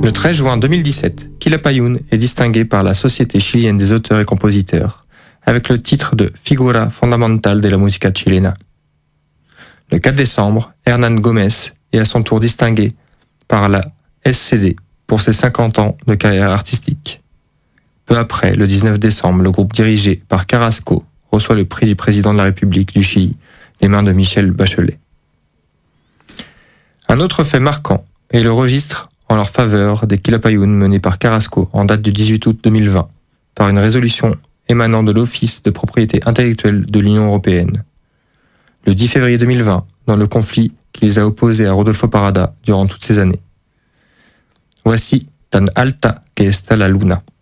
Le 13 juin 2017, Quilapayún est distingué par la Société chilienne des auteurs et compositeurs avec le titre de Figura Fundamental de la Música Chilena. Le 4 décembre, Hernán Gómez est à son tour distingué par la SCD pour ses 50 ans de carrière artistique. Peu après, le 19 décembre, le groupe dirigé par Carrasco reçoit le prix du président de la République du Chili des mains de Michelle Bachelet. Un autre fait marquant est le registre en leur faveur des Quilapayún mené par Carrasco en date du 18 août 2020 par une résolution émanant de l'Office de propriété intellectuelle de l'Union européenne. Le 10 février 2020, dans le conflit qui les a opposés à Rodolfo Parada durant toutes ces années. Voici Tan alta que está la luna.